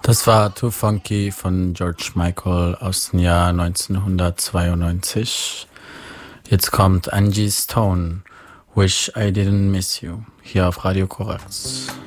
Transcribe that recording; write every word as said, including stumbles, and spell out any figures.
Das war Too Funky von George Michael aus dem Jahr neunzehnhundertzweiundneunzig. Jetzt kommt Angie Stone, Wish I Didn't Miss You, hier auf Radio Korax.